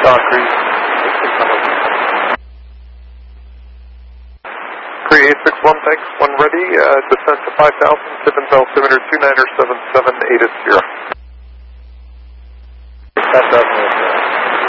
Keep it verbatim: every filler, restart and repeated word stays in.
Concrete. three eight six one, thanks. One ready. Uh, descent to five thousand. Tip and altimeter two niner seven seven eight zero. five thousand.